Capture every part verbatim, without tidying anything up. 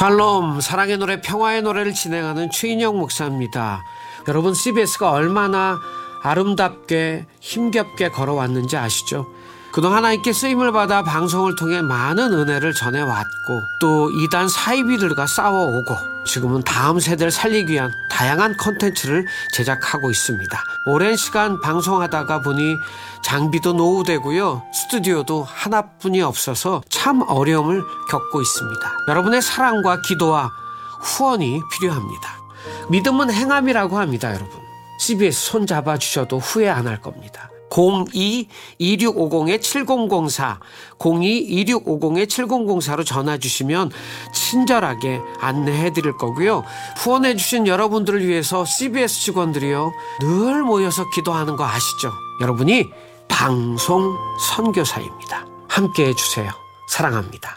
샬롬, 사랑의 노래, 평화의 노래를 진행하는 최인영 목사입니다. 여러분, 씨비에스가 얼마나 아름답게 힘겹게 걸어왔는지 아시죠? 그동안 하나님께 쓰임을 받아 방송을 통해 많은 은혜를 전해왔고 또 이단 사이비들과 싸워오고 지금은 다음 세대를 살리기 위한 다양한 콘텐츠를 제작하고 있습니다. 오랜 시간 방송하다가 보니 장비도 노후되고요. 스튜디오도 하나뿐이 없어서 참 어려움을 겪고 있습니다. 여러분의 사랑과 기도와 후원이 필요합니다. 믿음은 행함이라고 합니다, 여러분. 씨비에스 손 잡아주셔도 후회 안 할 겁니다. 공이 이육오공 칠공공사 공이 이육오공 칠공공사로 전화 주시면 친절하게 안내해 드릴 거고요. 후원해 주신 여러분들을 위해서 씨비에스 직원들이요 늘 모여서 기도하는 거 아시죠? 여러분이 방송 선교사입니다. 함께 해주세요. 사랑합니다.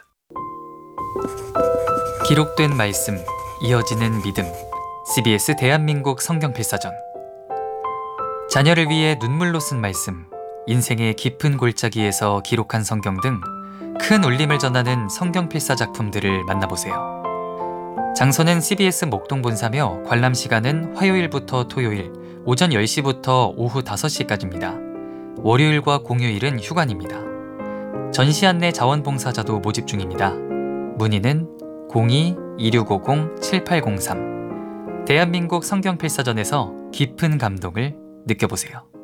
기록된 말씀, 이어지는 믿음. 씨비에스 대한민국 성경필사전. 자녀를 위해 눈물로 쓴 말씀, 인생의 깊은 골짜기에서 기록한 성경 등 큰 울림을 전하는 성경필사 작품들을 만나보세요. 장소는 씨비에스 목동본사며 관람 시간은 화요일부터 토요일 오전 열 시부터 오후 다섯 시까지입니다. 월요일과 공휴일은 휴관입니다. 전시 안내 자원봉사자도 모집 중입니다. 문의는 공이 이육오공 칠팔공삼. 대한민국 성경필사전에서 깊은 감동을 느껴보세요.